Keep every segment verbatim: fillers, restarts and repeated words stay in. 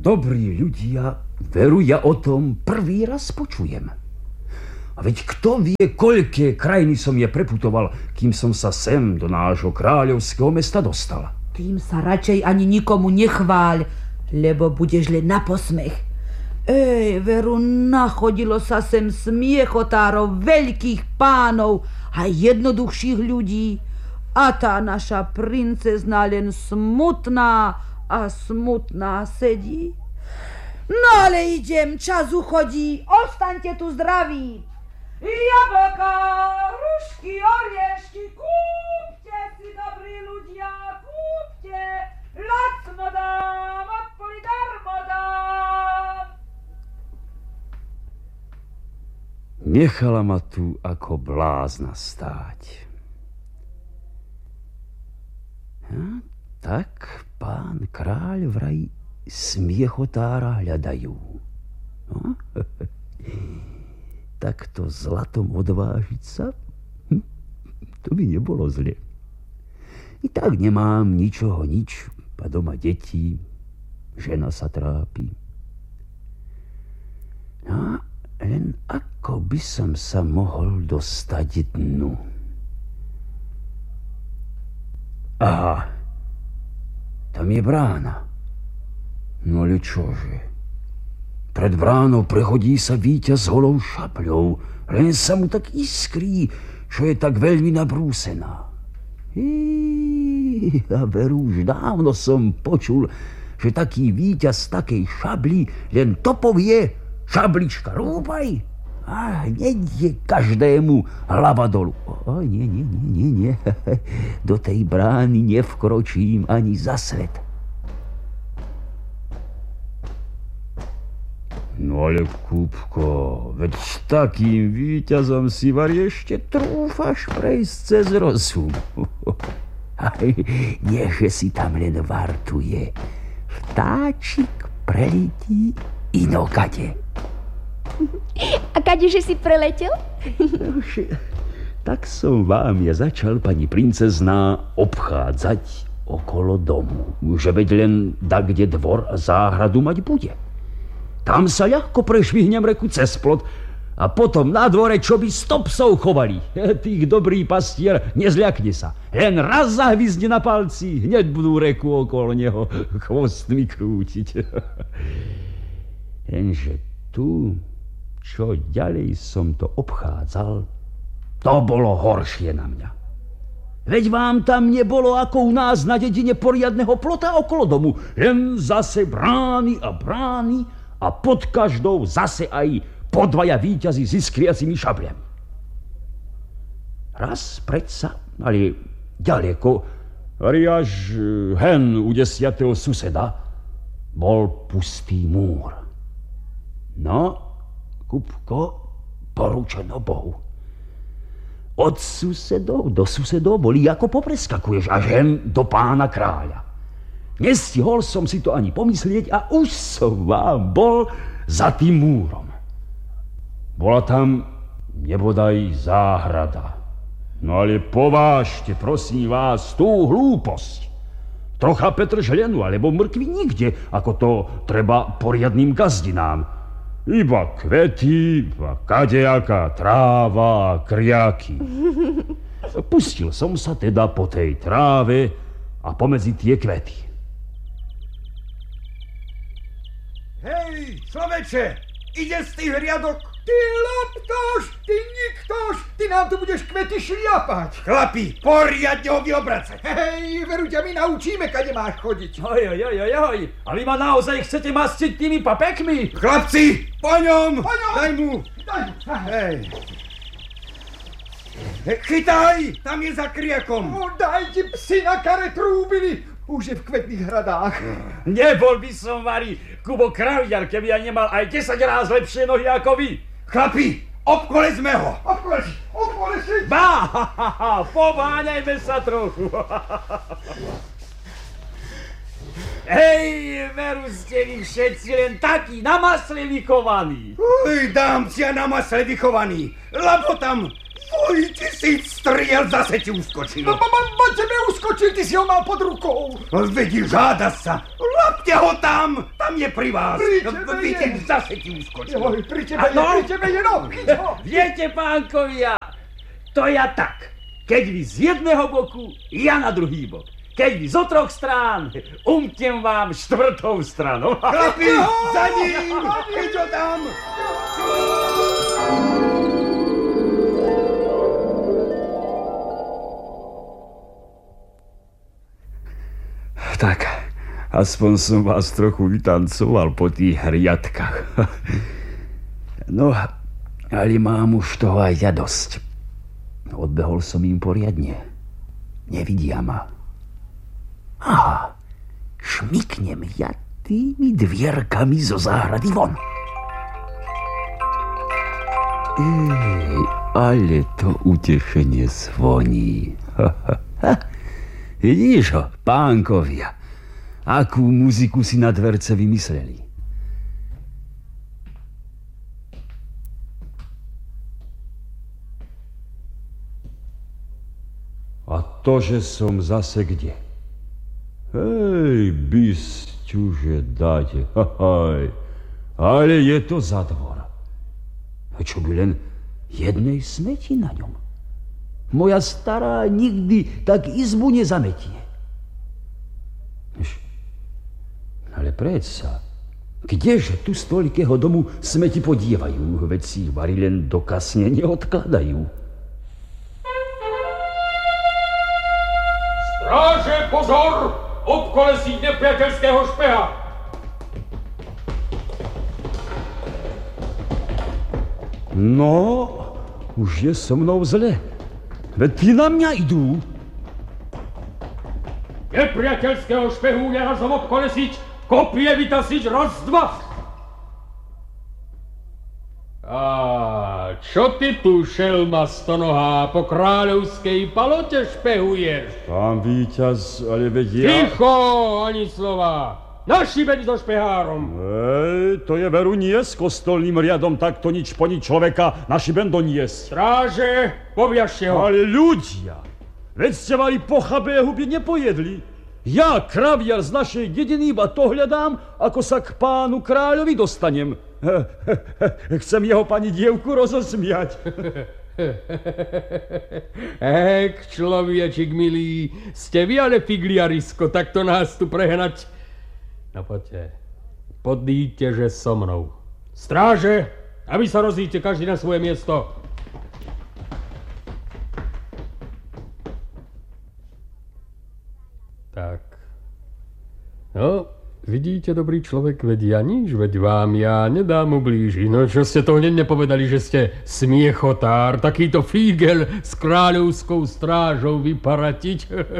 Dobrí ľudia, veru ja o tom prvý raz počujem. A veď kto vie, koľké krajiny som je preputoval, kým som sa sem do nášho kráľovského mesta dostal. Tým sa radšej ani nikomu nechváľ, lebo budeš len na posmech. Ej, veru, nachodilo sa sem smiechotárov, veľkých pánov a jednoduchších ľudí. A tá naša princezna len smutná a smutná sedí. No ale idem, čas uchodí, ostaňte tu zdraví. Jablka, hrušky, oriešky, kúpte si, dobrí ľudia, kúpte, lacno dám, odpoli darmo dám. Nechala ma tu ako blázna stáť. Ja, tak pán kráľ vraj smiechotára hľadajú. No? Takto zlatom odvážiť sa? Hm, to by nebolo zle. I tak nemám ničoho nič, a doma deti, žena sa trápi. No, len ako by som sa mohol dostať dnu? Aha, tam je brána. No ale čože? Pred bránou prechodí sa víťaz s holou šapľou, len sa mu tak iskrí, čo je tak veľmi nabrúsená. Eee, a veru, už dávno som počul, že taký víťaz z takej šabli len to povie, šablička, rúbaj, a hneď je každému hlava dolu. O, nie, nie, nie, nie, nie, do tej brány nevkročím ani za svet. No ale, Kúbko, veď s takým víťazom si vari ešte trúfaš prejsť cez rozum. Aj, nie, že si tam len vartuje. Vtáčik preletí inokade. A kadeže si preletel? Tak som vám ja začal, pani princezná, obchádzať okolo domu. Že veď len da, kde dvor a záhradu mať bude. Tam sa ľahko prešvihnem reku cez plot a potom na dvore, čo by sto psov chovali. Tých dobrý pastier nezľakne sa. Len raz zahvizne na palci, hneď budú reku okolo neho chvostmi krútiť. Lenže tu, čo ďalej som to obchádzal, to bolo horšie na mňa. Veď vám tam nebolo ako u nás na dedine poriadneho plota okolo domu, len zase brány a brány, a pod každou zase aj po dvaja víťazi s iskriacimi šabliami. Raz predsa, ale ďaleko, ale až hen u desiatého suseda, bol pustý múr. No, Kupko, poručeno Bohu. Od susedov do susedov boli, ako popreskakuješ, až hen do pána kráľa. Nestihol som si to ani pomyslieť a už som vám bol za tým múrom. Bola tam nebodaj záhrada. No ale povážte, prosím vás, tú hlúposť. Trocha petržlenu alebo mrkvy nikde, ako to treba poriadnym gazdinám. Iba kvety, iba kadejaká tráva a kriaky. Pustil som sa teda po tej tráve a pomedzi tie kvety. Hej, človeče, ide z tých riadok. Ty laptoš, ty niktoš, ty nám tu budeš kvety šliapať. Chlapi, poriadne ho vyobracať. Hej, veru ťa my naučíme, kade máš chodiť. Oj, oj, oj, oj, a vy ma naozaj chcete mastiť tými papekmi? Chlapci, po ňom, po ňom. Daj mu. Daj mu. Hej. Chytaj, tam je za kriakom. No, daj ti psi na kare trúbili. Už je v kvetných hradách. Nebol by som, vari, Kubo Kraviar, keby ja nemal aj desať ráz lepšie nohy ako vy. Chlapi, obkolesme ho. Obkolesi, obkolesi. Bá, pováňajme sa trochu. Hej, veru ste vy všetci len takí na masle vychovaní. Uj, dám cia na masle vychovaní, lebo tam Tvoj tisíc striel zase ti uskočil. No, ma tebe uskočil, ty si ho mal pod rukou. Vedí, žáda sa. Lapte ho tam, tam je pri vás. Pri tebe Vidíš, je. zase ti uskočil. Joj, pri tebe je, pri tebe je, no. Viete, pánkovia, to ja tak. Keď vy z jedného boku, ja na druhý bok. Keď vy z troch strán, umknem vám štvrtou stranou. Chlapi, za ním, keď ho tam. Tak, aspoň som vás trochu vytancoval po tých hriadkach. No, ale mám už toho aj ja dosť. Odbehol som im poriadne. Nevidia ma. Aha, šmyknem ja tými dvierkami zo záhrady von. Ej, ale to utešenie zvoní. Vidíš ho, pánkovia, akú muziku si na dverce vymysleli. A to, že som zase kde? Hej, bysťuže dáte, haj, ale je to za dvor. A čo by len jednej smeti na ňom? Moja stará nikdy tak izbu nezametie. Ale predsa, kdeže tu z toľkého domu smeti podievajú, veď si ich vari len dokasne neodkladajú. Stráže, pozor! Obkolesí nepriateľského špeha! No, už je so mnou zle. Veď ty na mňa idú. Nepriateľského špehu nerazom obkolesiť, kopie vytasiť raz, dva. A čo ty tu, šelma stonohá, po kráľovskej palote špehuješ? Pán víťaz, ale veď ja... Ticho, ani slova. Našibeň so špehárom. Ej, to je veru nie s kostolným riadom takto nič po nič človeka našibeň doniesť. Stráže, poviažte ho. Ale ľudia, veď ste mali pochabé huby nepojedli. Ja, kraviar z našej dediny, iba to hľadám, ako sa k pánu kráľovi dostanem. Chcem jeho pani dievku rozosmiať. Ek, človečik milý, ste vy ale figliarisko, takto nás tu prehnať. No poďte, podíte, že so mnou. Stráže, a vy sa rozíďte každý na svoje miesto. Tak. No, vidíte, dobrý človek, veď ja nič, veď vám ja nedám ublížiť. No, čo ste to hneď nepovedali, že ste smiechotár, takýto fígel s kráľovskou strážou vyparatiť.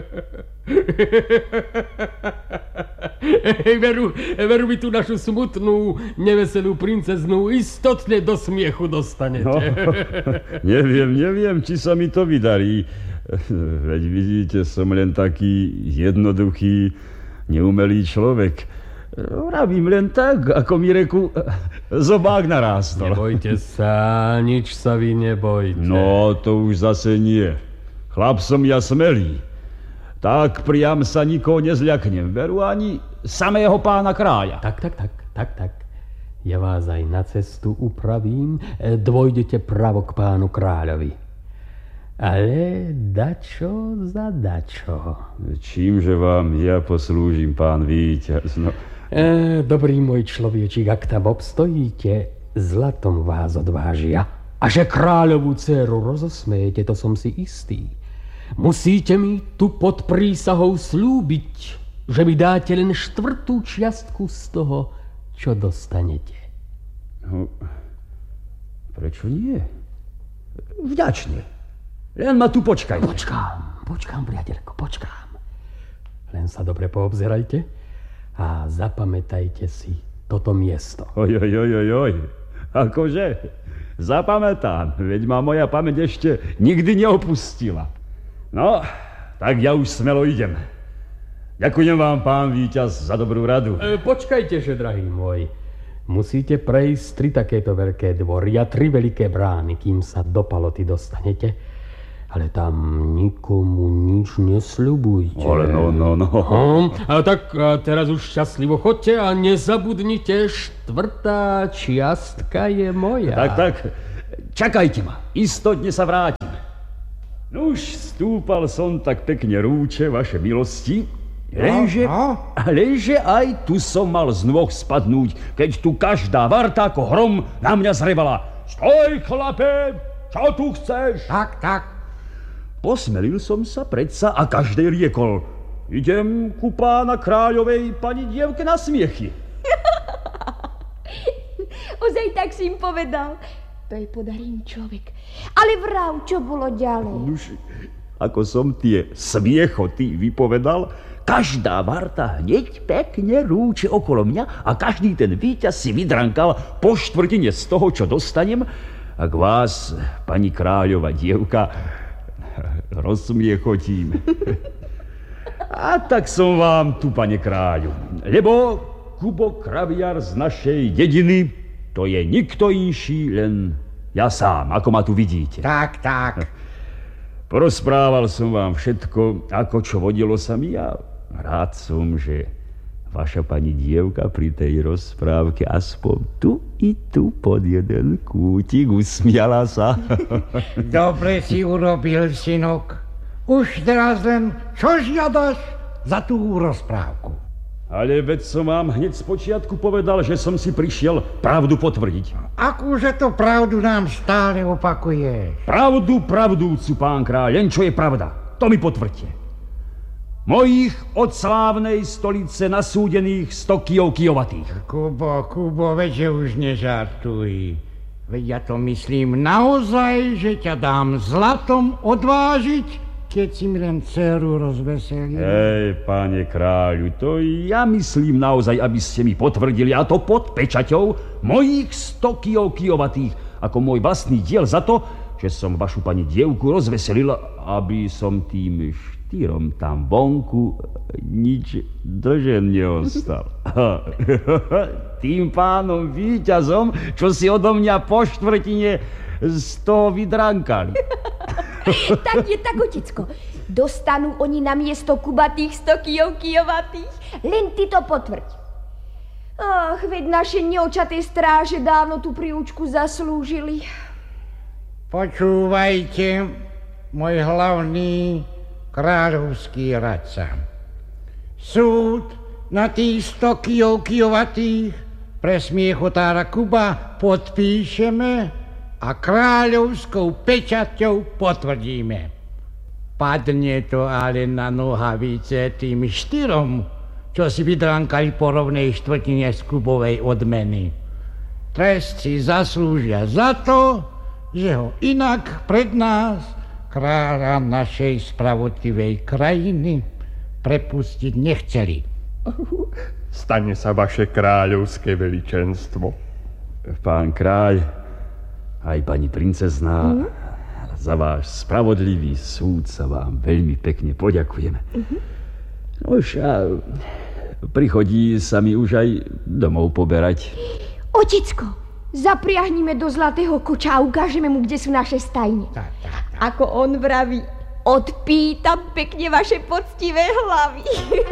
veru, veru mi tú našu smutnú, neveselú princeznú istotne do smiechu dostanete. No, neviem, neviem, či sa mi to vydarí. Veď vidíte, som len taký jednoduchý, neumelý človek. Vravím len tak, ako mi reku, zobák narástol. Nebojte sa, nič sa vy nebojte. No, to už zase nie. Chlap som ja smelý. Tak priam sa nikoho nezľaknem. Veru ani samého pána kráľa. Tak, tak, tak, tak, tak. Ja vás aj na cestu upravím. Dvojdete pravo k pánu kráľovi. Ale dačo za dačo. Čímže vám ja poslúžim, pán víťaz? No. E, dobrý môj človečik, ak tam obstojíte, zlatom vás odvážia. A že kráľovú dceru rozosmejete, to som si istý. Musíte mi tu pod prísahou slúbiť, že mi dáte len štvrtú čiastku z toho, čo dostanete. No, prečo nie? Vďačne. Len ma tu počkaj. Počkám, počkám, priateľko, počkám. Len sa dobre poobzerajte a zapamätajte si toto miesto. Oj, oj, oj, oj, oj. Akože? Zapamätám, veď ma moja pamäť ešte nikdy neopustila. No, tak ja už smelo idem. Ďakujem vám, pán víťaz, za dobrú radu. E, počkajte, že, drahý môj. Musíte prejsť tri takéto veľké dvory a tri veľké brány, kým sa do Paloty dostanete. Ale tam nikomu nič nesľubujte. Ale no, no, no. Hm, a tak a teraz už šťastlivo chodte a nezabudnite, štvrtá čiastka je moja. Tak, tak, čakajte ma, istotne sa vrátim. Nuž, stúpal som tak pekne rúče, vaše milosti, lenže, no, no. lenže aj tu som mal z nôh spadnúť, keď tu každá varta ako hrom na mňa zrevala. Stoj, chlape, čo tu chceš? Tak, tak. Posmelil som sa predsa a každej riekol: idem ku pána kráľovej pani dievke na smiechy. Ozaj tak si im povedal. To je podarím človek. Ale vrav, čo bolo ďalej? Nuž, ako som tie smiechoty vypovedal, každá varta hneď pekne rúče okolo mňa a každý ten víťaz si vydrankal po štvrtine z toho, čo dostanem, ak vás, pani kráľova dievka, rozsmiechotím. A tak som vám tu, pane kráľu, lebo Kubo Kraviar z našej dediny, to je nikto inší, len ja sám, ako ma tu vidíte. Tak, tak. Porozprával som vám všetko, ako čo vodilo sa mi, a rád som, že vaša pani dievka pri tej rozprávke aspoň tu i tu pod jeden kútik usmiala sa. Dobre si urobil, synok. Už teraz len čo žiadaš za tú rozprávku? Ale veď som vám hneď z počiatku povedal, že som si prišiel pravdu potvrdiť. Akúže to pravdu nám stále opakuješ? Pravdu pravdúcu, pán kráľ, len čo je pravda, to mi potvrďte. Mojich od slávnej stolice nasúdených sto kijov kijovatých. Kubo, Kubo, veď že už nežartuj. Veď ja to myslím naozaj, že ťa dám zlatom odvážiť, keď si mi len dceru rozveselil. Hej, páne kráľu, to ja myslím naozaj, aby ste mi potvrdili, a to pod pečaťou, mojich sto kijov kijovatých, ako môj vlastný diel za to, že som vašu pani dievku rozveselil, aby som tým štyrom tam vonku nič dlžen neostal. Tým pánom víťazom, čo si odo mňa po štvrtine z toho vydrankali. Tak je tak, otecko. Dostanú oni na miesto kubatých sto kijov kijovatých. Len ty to potvrď. Ach, veď naše neočaté stráže dávno tú príučku zaslúžili. Počúvajte, môj hlavný kráľovský radca. Súd na tých sto kijov kijovatých pre smiechotára Kuba podpíšeme a kráľovskou pečaťou potvrdíme. Padne to ale na nohavice tým štyrom, čo si vydrankali po rovnej štvrtine z Kubovej odmeny. Trest si zaslúžia za to, že ho inak pred nás, kráľa našej spravodlivej krajiny, prepustiť nechceli. Stane sa vaše kráľovské veličenstvo. Pán kráľ, aj pani princezná, mm. za váš spravodlivý súd sa vám veľmi pekne poďakujeme. Mm-hmm. Už a prichodí sa mi už aj domov poberať. Otecko, zapriahnime do zlatého koča a ukážeme mu, kde sú naše stajne. Tak, tak, tak. Ako on vraví, odpýtam pekne vaše poctivé hlavy.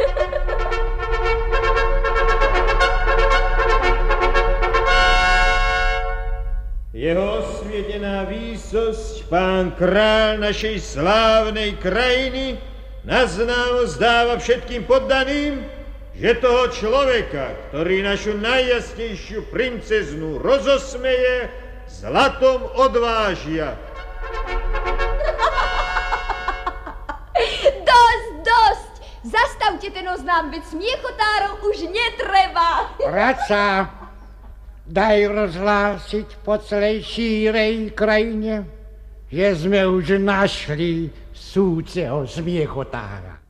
Jeho osvietená výsosť, pán kráľ našej slávnej krajiny, naznámo zdáva všetkým poddaným, že toho človeka, ktorý našu najjasnejšiu princeznú rozosmeje, zlatom odvážia. Dosť, dosť! Zastavte ten oznám, veď smiechotárov už netreba. Radca, daj rozhlásiť po celej šírej krajine, že sme už našli súceho smiechotára.